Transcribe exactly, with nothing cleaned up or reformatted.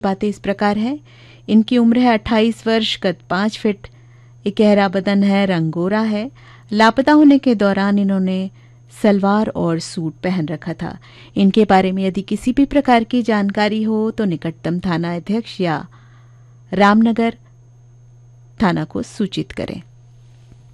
बातें इस प्रकार है। इनकी उम्र है अट्ठाईस वर्ष, कद पाँच फीट, इकहरा बदन है, रंग गोरा है। लापता होने के दौरान इन्होंने सलवार और सूट पहन रखा था। इनके बारे में यदि किसी भी प्रकार की जानकारी हो तो निकटतम थाना अध्यक्ष या रामनगर थाना को सूचित करें।